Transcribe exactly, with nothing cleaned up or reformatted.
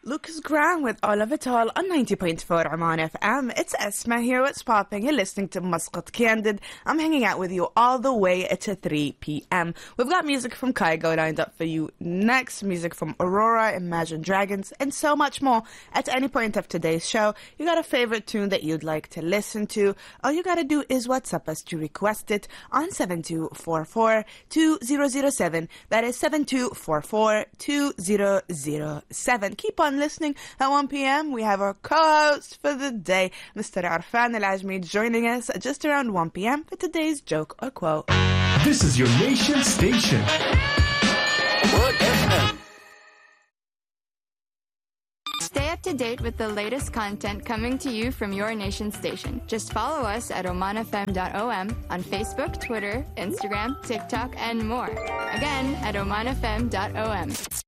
Lucas Graham with All of It All on ninety point four Oman F M. It's Esma here. What's popping? You're listening to Muscat Candid. I'm hanging out with you all the way to three p.m. We've got music from Kygo lined up for you next, music from Aurora, Imagine Dragons, and so much more. At any point of today's show, you got a favorite tune that you'd like to listen to. All you gotta do is WhatsApp us to request it on seven two four four, two zero zero seven. That is seven two four four, two zero zero seven. Keep on listening. At one p.m. we have our co-host for the day, Mister Arfan Al-Ajmi, joining us just around one p.m. for today's joke or quote. This is your nation station. Stay up to date with the latest content coming to you from your nation station. Just follow us at oman f m dot o m on Facebook, Twitter, Instagram, TikTok, and more. Again, at oman f m dot o m.